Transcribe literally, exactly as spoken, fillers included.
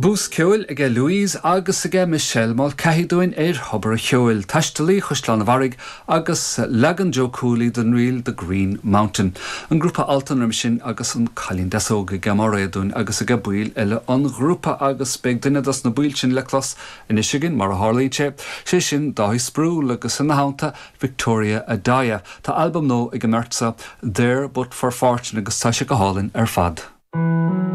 Bús ceúil ige Louise agus ige Michelle mal caithidúin ar hobar cheúil taistalí chuslan bharig agus legan Joe Cooley den riil the Green Mountain. An grúpa altan rim sin agus an chalín desóga gemaréadún agus ige buil eile an grúpa agus beg duine das na buil sin leclas in isigin mar a hálíte sé sin dáhí sprú agus in na hánta Victoria Adaya. Tá album nó ige mertsa There But For Fortune agus tá sé go hálinn ar fad.